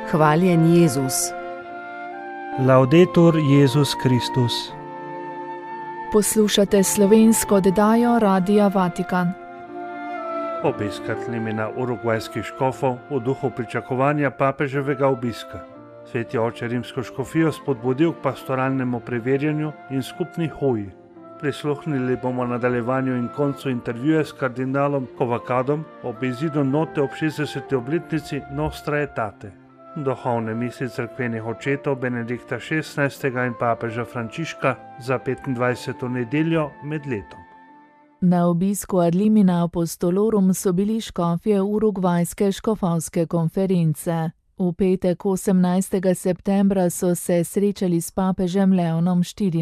Hvaljen Jezus. Laudetur Jezus Kristus. Poslušate slovensko oddajo Radia Vatikan. Obisk Limina urugvajskih škofov v duhu pričakovanja papeževega obiska. Sveti oče rimsko škofijo spodbudil k pastoralnemu preverjanju in skupni hoji. Prisluhnili bomo nadaljevanju in koncu intervjuja s kardinalom Kovakadom ob izidu note ob 60. obletnici Nostra Aetate. Duhovne misli cerkvenih očetov Benedikta XVI. In papeža Frančiška za 25. nedeljo med letom. Na obisku ad limina apostolorum so bili škofje urugvajske škofovske konference. V petek 18. septembra so se srečali s papežem Leonom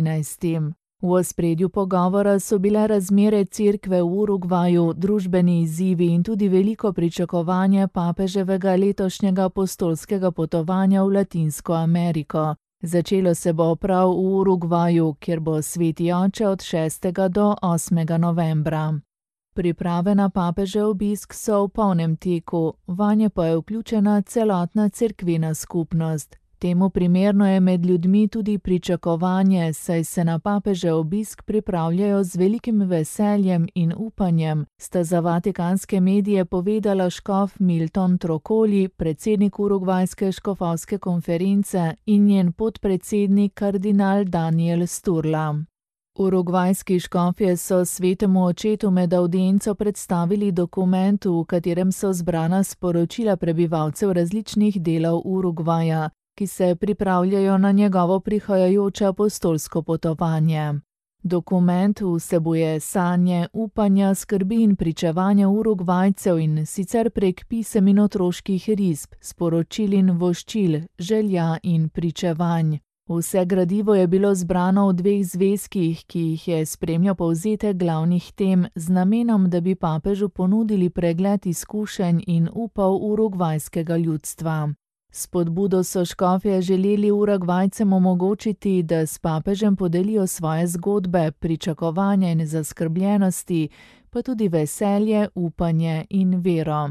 XIV. V ospredju pogovora so bile razmere cerkve v Urugvaju, družbeni izzivi in tudi veliko pričakovanje papeževega letošnjega apostolskega potovanja v Latinsko Ameriko. Začelo se bo prav v Urugvaju, kjer bo sveti oče od 6. do 8. novembra. Priprave na papežev obisk so v polnem teku, vanje pa je vključena celotna cerkvena skupnost. Temu primerno je med ljudmi tudi pričakovanje, saj se na papežev obisk pripravljajo z velikim veseljem in upanjem, sta za vatikanske medije povedala škof Milton Trocoli, predsednik urugvajske škofovske konference, in njen podpredsednik kardinal Daniel Sturla. Urugvajski škofje so svetemu očetu med avdienco predstavili dokument, v katerem so zbrana sporočila prebivalcev različnih delov Urugvaja, ki se pripravljajo na njegovo prihajajoče apostolsko potovanje. Dokument vsebuje sanje, upanja, skrbi in pričevanja Urugvajcev, in sicer prek pisem in otroških risb, sporočil in voščil, želja in pričevanj. Vse gradivo je bilo zbrano v 2 zvezkih, ki jih je spremljal povzetek glavnih tem, z namenom, da bi papežu ponudili pregled izkušenj in upav urugvajskega ljudstva. S spodbudo so škofje želeli Urugvajcem omogočiti, da s papežem podelijo svoje zgodbe, pričakovanja in zaskrbljenosti, pa tudi veselje, upanje in vero.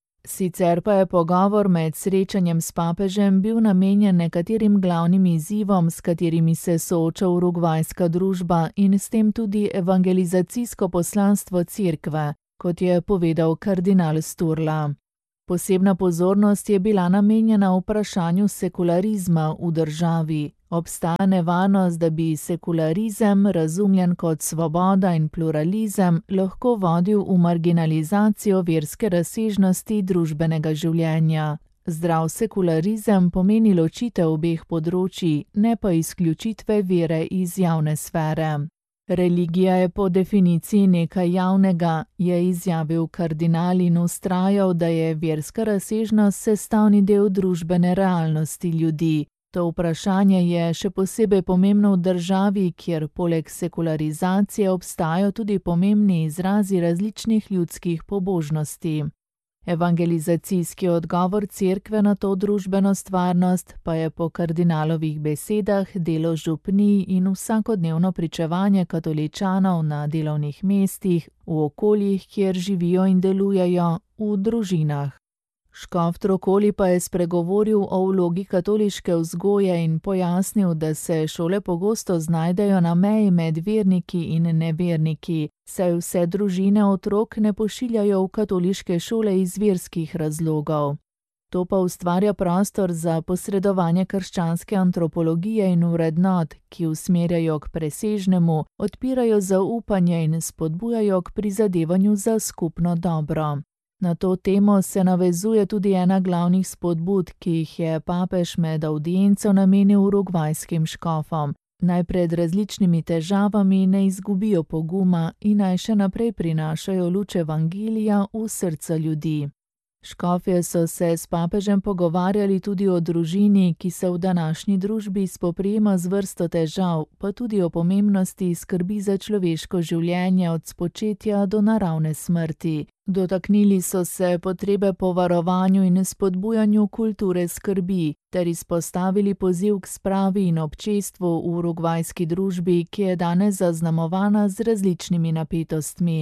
Sicer pa je pogovor med srečanjem s papežem bil namenjen nekaterim glavnim izzivom, s katerimi se sooča urugvajska družba, in s tem tudi evangelizacijsko poslanstvo cerkve, kot je povedal kardinal Sturla. Posebna pozornost je bila namenjena vprašanju sekularizma v državi. Obstaja nevarnost, da bi sekularizem, razumljen kot svoboda in pluralizem, lahko vodil v marginalizacijo verske razsežnosti družbenega življenja. Zdrav sekularizem pomeni ločitev obeh področij, ne pa izključitve vere iz javne sfere. Religija je po definiciji nekaj javnega, je izjavil kardinal in vztrajal, da je verska razsežnost sestavni del družbene realnosti ljudi. To vprašanje je še posebej pomembno v državi, kjer poleg sekularizacije obstajajo tudi pomembni izrazi različnih ljudskih pobožnosti. Evangelizacijski odgovor cerkve na to družbeno stvarnost pa je po kardinalovih besedah delo župnij in vsakodnevno pričevanje katoličanov na delovnih mestih, v okoljih, kjer živijo in delujejo, v družinah. Škof Trocoli pa je spregovoril o vlogi katoliške vzgoje in pojasnil, da se šole pogosto znajdejo na meji med verniki in neverniki, saj vse družine otrok ne pošiljajo v katoliške šole iz verskih razlogov. To pa ustvarja prostor za posredovanje krščanske antropologije in vrednot, ki usmerjajo k presežnemu, odpirajo zaupanje in spodbujajo k prizadevanju za skupno dobro. Na to temo se navezuje tudi ena glavnih spodbud, ki jih je papež med avdienco namenil urugvajskim škofom. Naj pred različnimi težavami ne izgubijo poguma in naj še naprej prinašajo luč evangelija v srca ljudi. Škofje so se s papežem pogovarjali tudi o družini, ki se v današnji družbi spoprijema z vrsto težav, pa tudi o pomembnosti skrbi za človeško življenje od spočetja do naravne smrti. Dotaknili so se potrebe po varovanju in spodbujanju kulture skrbi, ter izpostavili poziv k spravi in občestvu v urugvajski družbi, ki je danes zaznamovana z različnimi napetostmi.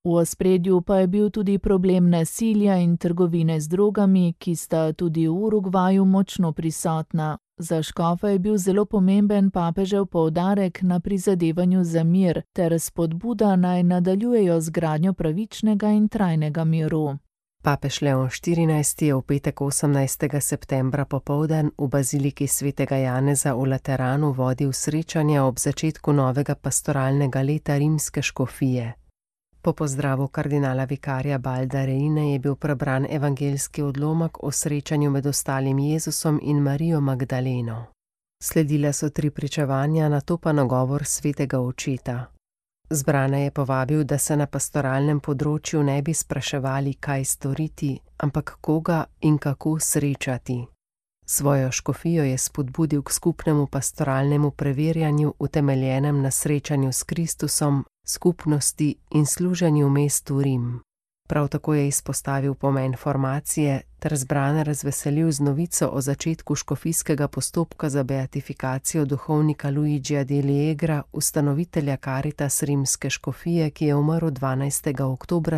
V ospredju pa je bil tudi problem nasilja in trgovine z drogami, ki sta tudi v Urugvaju močno prisotna. Za škofa je bil zelo pomemben papežev poudarek na prizadevanju za mir ter spodbuda naj nadaljujejo z gradnjo pravičnega in trajnega miru. Papež Leon XIV je v petek 18. septembra popoldan v baziliki svetega Janeza v Lateranu vodil srečanje ob začetku novega pastoralnega leta rimske škofije. Po pozdravu kardinala vikarja Baldareine je bil prebran evangeljski odlomek o srečanju med ostalim Jezusom in Marijo Magdaleno. Sledile so 3 pričevanja, nato pa nagovor svetega očeta. Zbrane je povabil, da se na pastoralnem področju ne bi spraševali, kaj storiti, ampak koga in kako srečati. Svojo škofijo je spodbudil k skupnemu pastoralnemu preverjanju, utemeljenem na srečanju s Kristusom, skupnosti in služenju mestu Rim. Prav tako je izpostavil pomen formacije ter zbrane razveselil z novico o začetku škofijskega postopka za beatifikacijo duhovnika Luigija de Liegra, ustanovitelja Caritas rimske škofije, ki je umrl 12. oktobra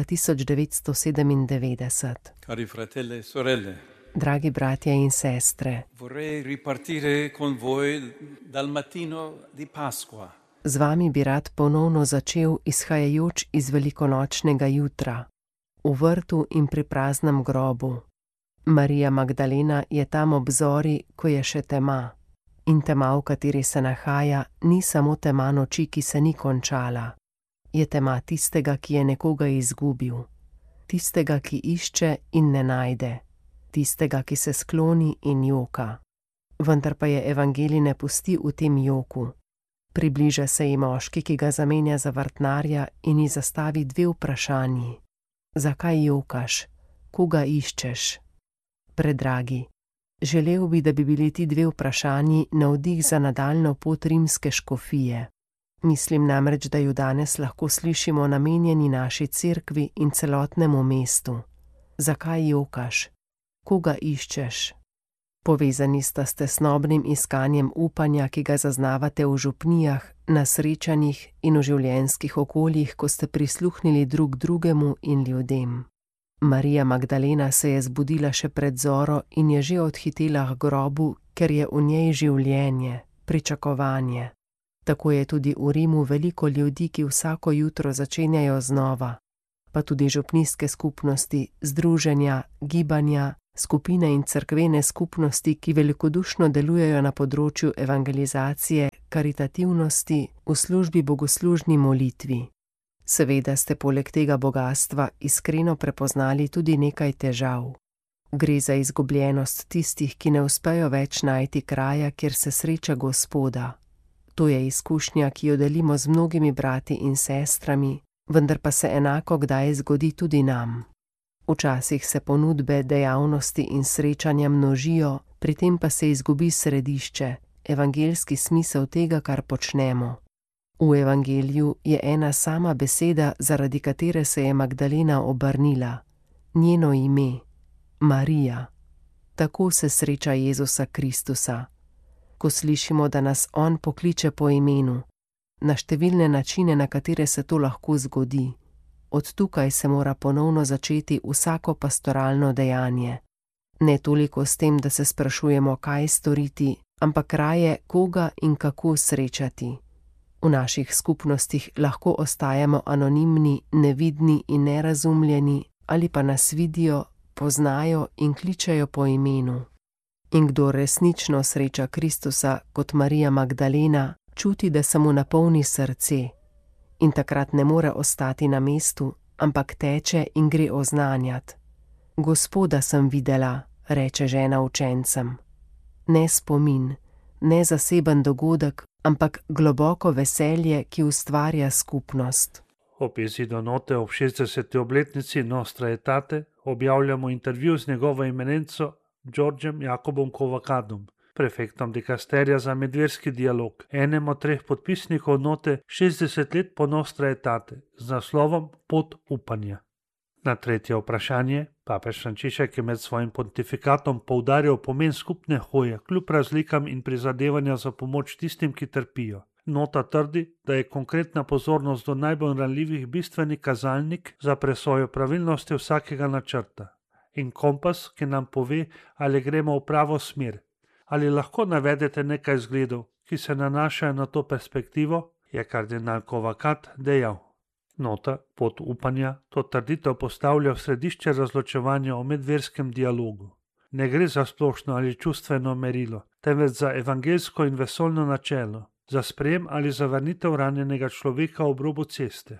1997. Cari fratelli e sorelle, Dragi bratje in sestre, vorrei ripartire con voi dal mattino di Pasqua. Z vami bi rad ponovno začel izhajajoč iz velikonočnega jutra, v vrtu in pri praznem grobu. Marija Magdalena je tam ob zori, ko je še tema. In tema, v kateri se nahaja, ni samo tema noči, ki se ni končala. Je tema tistega, ki je nekoga izgubil. Tistega, ki išče in ne najde. Tistega, ki se skloni in joka. Vendar pa je evangelij ne pusti v tem joku. Približa se ji moški, ki ga zamenja za vrtnarja in ji zastavi 2 vprašanji. Zakaj jokaš? Koga iščeš? Predragi, želel bi, da bi bili ti 2 vprašanji navdih za nadaljnjo pot rimske škofije. Mislim namreč, da jo danes lahko slišimo namenjeni naši cerkvi in celotnemu mestu. Zakaj jokaš? Koga iščeš? Povezani sta s tesnobnim iskanjem upanja, ki ga zaznavate v župnijah, na srečanjih in v življenjskih okoljih, ko ste prisluhnili drug drugemu in ljudem. Marija Magdalena se je zbudila še pred zoro in je že odhitela k grobu, ker je v njej življenje, pričakovanje. Tako je tudi v Rimu veliko ljudi, ki vsako jutro začenjajo znova, pa tudi župnijske skupnosti, združenja, gibanja, skupine in cerkvene skupnosti, ki velikodušno delujejo na področju evangelizacije, karitativnosti, v službi bogoslužni molitvi. Seveda ste poleg tega bogastva iskreno prepoznali tudi nekaj težav. Gre za izgubljenost tistih, ki ne uspejo več najti kraja, kjer se sreča Gospoda. To je izkušnja, ki jo delimo z mnogimi brati in sestrami, vendar pa se enako kdaj zgodi tudi nam. Včasih se ponudbe, dejavnosti in srečanja množijo, pri tem pa se izgubi središče, evangeljski smisel tega, kar počnemo. V evangeliju je ena sama beseda, zaradi katere se je Magdalena obrnila. Njeno ime, Marija. Tako se sreča Jezusa Kristusa. Ko slišimo, da nas on pokliče po imenu, na številne načine, na katere se to lahko zgodi. Od tukaj se mora ponovno začeti vsako pastoralno dejanje. Ne toliko s tem, da se sprašujemo, kaj storiti, ampak raje koga in kako srečati. V naših skupnostih lahko ostajamo anonimni, nevidni in nerazumljeni, ali pa nas vidijo, poznajo in kličejo po imenu. In kdo resnično sreča Kristusa kot Marija Magdalena, čuti, da se mu napolni srce. In takrat ne more ostati na mestu, ampak teče in gre oznanjat. Gospoda sem videla, reče žena učencem. Ne spomin, ne zaseben dogodek, ampak globoko veselje, ki ustvarja skupnost. Ob izidu note ob 60. obletnici Nostra Aetate objavljamo intervju z njegovo eminenco Đorđem Jakobom Kovakadom, prefektom dikasterija za medverski dialog, enem od 3 podpisnikov note 60 let po Nostra Aetate z naslovom Pot upanja. Na tretje vprašanje papež Frančišek je med svojim pontifikatom poudaril pomen skupne hoje kljub razlikam in prizadevanja za pomoč tistim, ki trpijo. Nota trdi, da je konkretna pozornost do najbolj ranljivih bistveni kazalnik za presojo pravilnosti vsakega načrta in kompas, ki nam pove, ali gremo v pravo smer. Ali lahko navedete nekaj zgledov, ki se nanašajo na to perspektivo, je kardinal Kovakat dejal. Nota pot upanja to trditev postavlja v središče razločevanja o medverskem dialogu. Ne gre za splošno ali čustveno merilo, temveč za evangeljsko in vesoljno načelo, za sprejem ali zavrnitev ranjenega človeka ob robu ceste.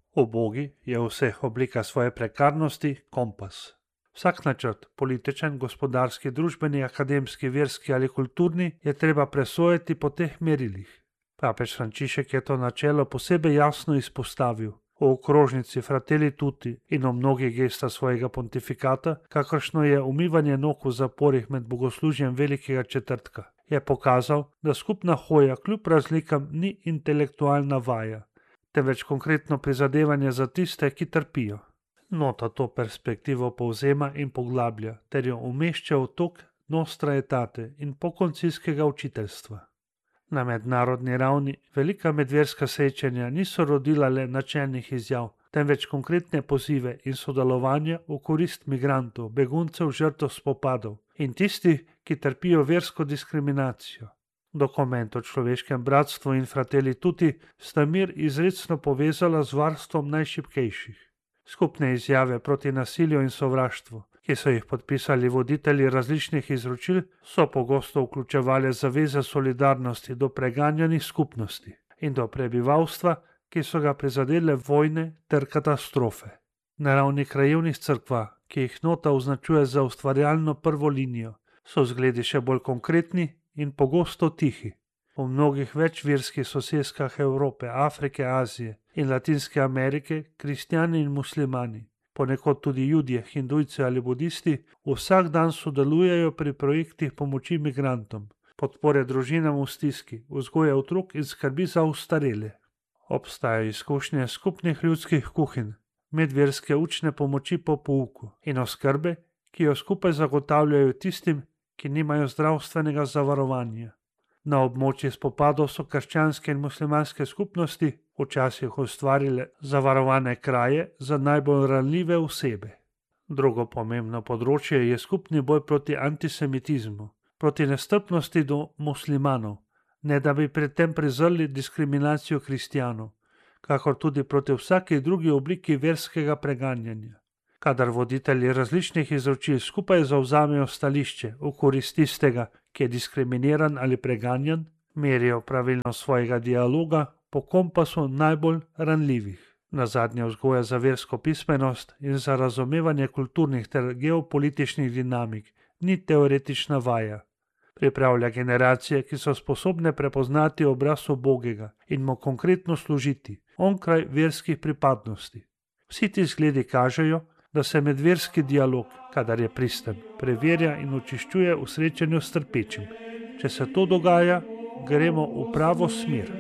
Ubogi je v vseh oblikah svoje prekarnosti kompas. Vsak načrt, političen, gospodarski, družbeni, akademski, verski ali kulturni, je treba presojati po teh merilih. Papež Frančišek je to načelo posebej jasno izpostavil v okrožnici Fratelli Tutti in v mnogih gestah svojega pontifikata, kakršno je umivanje nog v zaporih med bogoslužjem Velikega četrtka. Je pokazal, da skupna hoja kljub razlikam ni intelektualna vaja, temveč konkretno prizadevanje za tiste, ki trpijo. Nota to perspektivo povzema in poglablja ter jo umešča v tok Nostra Aetate in pokoncilskega učiteljstva. Na mednarodni ravni velika medverska srečanja niso rodila le načelnih izjav, temveč konkretne pozive in sodelovanje v korist migrantov, beguncev, žrtev spopadov in tistih, ki trpijo versko diskriminacijo. Dokument o človeškem bratstvu in Fratelli Tutti sta mir izrecno povezala z varstvom najšibkejših. Skupne izjave proti nasilju in sovraštvu, ki so jih podpisali voditelji različnih izročil, so pogosto vključevali zaveze solidarnosti do preganjanih skupnosti in do prebivalstva, ki so ga prizadele vojne ter katastrofe. Na ravni krajevnih cerkva, ki jih nota označuje za ustvarjalno prvo linijo, so zgledi še bolj konkretni in pogosto tihi. V mnogih večverskih soseskah Evrope, Afrike, Azije in Latinske Amerike kristjani in muslimani, ponekod tudi judje, hindujci ali budisti, vsak dan sodelujejo pri projektih pomoči migrantom, podpore družinam v stiski, vzgoje otrok in skrbi za ostarele. Obstajajo izkušnje skupnih ljudskih kuhinj, medverske učne pomoči po pouku in oskrbe, ki jo skupaj zagotavljajo tistim, ki nimajo zdravstvenega zavarovanja. Na območju spopadov so krščanske in muslimanske skupnosti včasih ustvarile zavarovane kraje za najbolj ranljive osebe. Drugo pomembno področje je skupni boj proti antisemitizmu, proti nestrpnosti do muslimanov, ne da bi pri tem prezrli diskriminacijo kristjanov, kakor tudi proti vsaki drugi obliki verskega preganjanja. Kadar voditelji različnih izročil skupaj zavzamejo stališče v korist tistega, ki je diskriminiran ali preganjan, merijo pravilnost svojega dialoga po kompasu najbolj ranljivih. Nazadnje vzgoja za versko pismenost in za razumevanje kulturnih ter geopolitičnih dinamik ni teoretična vaja. Pripravlja generacije, ki so sposobne prepoznati obraz ubogega in mu konkretno služiti, onkraj verskih pripadnosti. Vsi ti zgledi kažejo, da se medverski dialog, kadar je pristen, preverja in očiščuje v srečanju s trpečim. Če se to dogaja, gremo v pravo smer.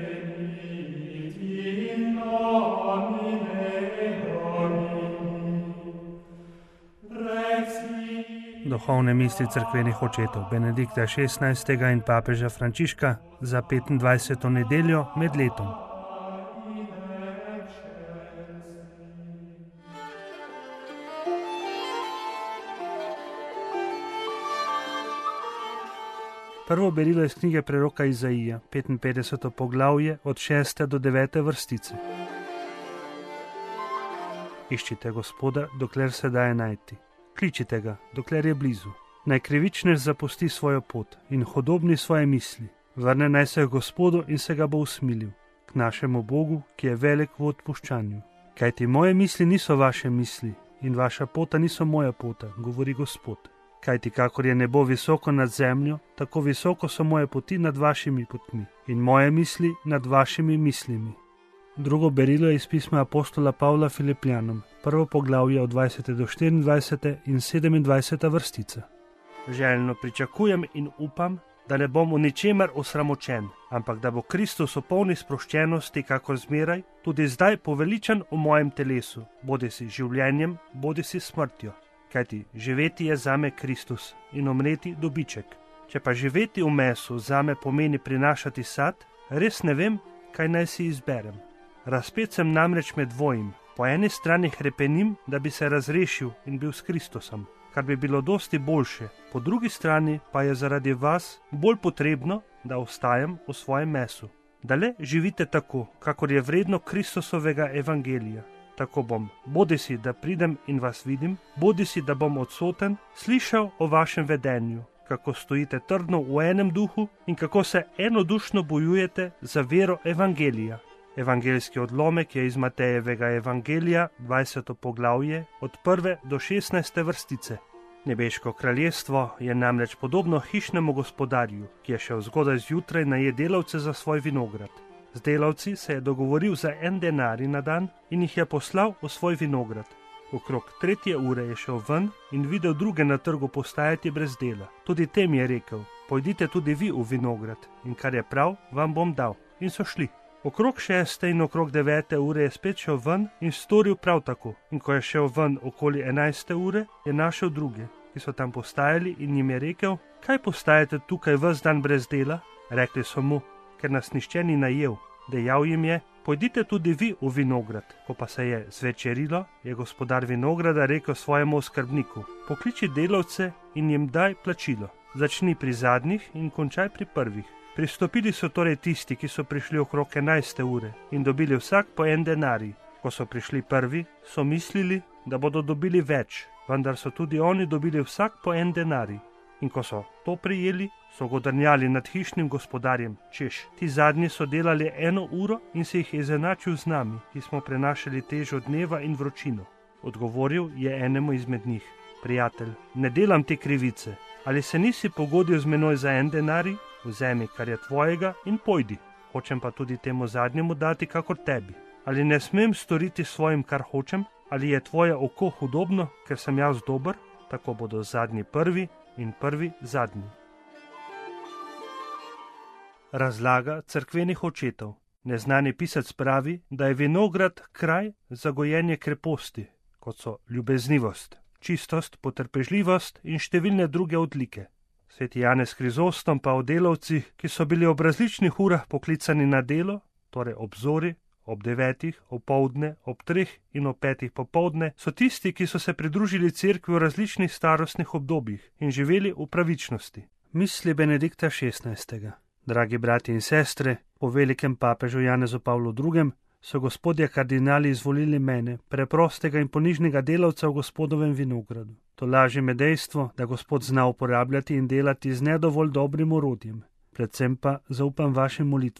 Duhovne misli cerkvenih očetov Benedikta XVI. In papeža Frančiška za 25. nedeljo med letom. Prvo berilo iz knjige preroka Izaija, 55. poglavje od 6. do 9. vrstice. Iščite Gospoda, dokler se daje najti. Kličite ga, dokler je blizu. Naj krivičnež zapusti svojo pot in hodobni svoje misli. Vrne naj se k Gospodu in se ga bo usmilil, k našemu Bogu, ki je velik v odpuščanju. Kajti moje misli niso vaše misli in vaša pota niso moja pota, govori Gospod. Kajti kakor je nebo visoko nad zemljo, tako visoko so moje poti nad vašimi potmi in moje misli nad vašimi mislimi. Drugo berilo je iz pisma apostola Pavla Filipljanom, prvo poglavje od 20. do 24. in 27. vrstica. Željno pričakujem in upam, da ne bom v ničemer osramočen, ampak da bo Kristus v polni sproščenosti, kakor zmeraj, tudi zdaj poveličan v mojem telesu, bodisi življenjem, bodisi smrtjo. Kajti živeti je zame Kristus in umreti dobiček. Če pa živeti v mesu zame pomeni prinašati sad, res ne vem, kaj naj si izberem. Razpet sem namreč med dvojim. Po eni strani hrepenim, da bi se razrešil in bil s Kristusom, kar bi bilo dosti boljše, po drugi strani pa je zaradi vas bolj potrebno, da ostajam v svojem mesu. Da le živite tako, kakor je vredno Kristusovega evangelija. Tako bom, bodisi da pridem in vas vidim, bodisi da bom odsoten, slišal o vašem vedenju, kako stojite trdno v enem duhu in kako se enodušno bojujete za vero evangelija. Evangeljski odlomek je iz Matejevega evangelija, 20. poglavje, od 1. do 16. vrstice. Nebeško kraljestvo je namreč podobno hišnemu gospodarju, ki je šel zgodaj zjutraj najet delavce za svoj vinograd. Z delavci se je dogovoril za 1 denar na dan in jih je poslal v svoj vinograd. Okrog 3. ure je šel ven in videl druge na trgu postajati brez dela. Tudi tem je rekel, pojdite tudi vi v vinograd in kar je prav, vam bom dal. In so šli. Okrog 6. in okrog 9. ure je spet šel ven in storil prav tako. In ko je šel ven okoli 11. ure, je našel druge, ki so tam postajali in jim je rekel, kaj postajate tukaj ves dan brez dela? Rekli so mu, ker nas nihče ni najel. Dejal jim je, pojdite tudi vi v vinograd. Ko pa se je zvečerilo, je gospodar vinograda rekel svojemu skrbniku, pokliči delavce in jim daj plačilo. Začni pri zadnjih in končaj pri prvih. Pristopili so torej tisti, ki so prišli okrog 11. ure in dobili vsak po 1 denarij. Ko so prišli prvi, so mislili, da bodo dobili več, vendar so tudi oni dobili vsak po 1 denarij. In ko so to prijeli, so godrnjali nad hišnim gospodarjem, češ, ti zadnji so delali 1 uro in se jih izenačil z nami, ki smo prenašali težo dneva in vročino. Odgovoril je enemu izmed njih, prijatelj, ne delam te krivice, ali se nisi pogodil z menoj za 1 denarij? Vzemi, kar je tvojega in pojdi. Hočem pa tudi temu zadnjemu dati, kakor tebi. Ali ne smem storiti svojim, kar hočem? Ali je tvoje oko hudobno, ker sem jaz dober? Tako bodo zadnji prvi in prvi zadnji. Razlaga cerkvenih očetov. Neznani pisec pravi, da je vinograd kraj za gojenje kreposti, kot so ljubeznivost, čistost, potrpežljivost in številne druge odlike. Sveti Janez Krizostom pa o delavcih, ki so bili ob različnih urah poklicani na delo, torej ob zori, ob 9, opoldne, ob 3 in ob 5 popoldne, so tisti, ki so se pridružili cerkvi v različnih starostnih obdobjih in živeli v pravičnosti. Misli Benedikta XVI. Dragi brati in sestre, po velikem papežu Janezu Pavlu II. So gospodje kardinali izvolili mene, preprostega in ponižnega delavca v gospodovem vinogradu. To laži me dejstvo, da gospod zna uporabljati in delati z ne dovolj dobrim orodjem. Predvsem pa zaupam vašim molitvam.